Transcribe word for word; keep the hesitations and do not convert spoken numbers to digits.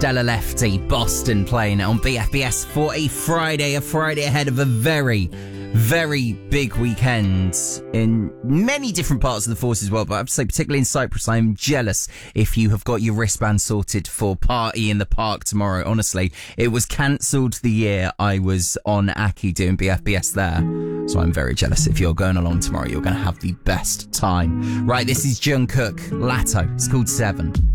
Stella Lefty, Boston playing on B F B S for a Friday, a Friday ahead of a very, very big weekend in many different parts of the Forces world, but I have to say, particularly in Cyprus, I'm jealous if you have got your wristband sorted for Party in the Park tomorrow. Honestly, it was cancelled the year I was on Aki doing B F B S there, so I'm very jealous. If you're going along tomorrow, you're going to have the best time. Right, this is Jungkook, Latto. It's called Seven.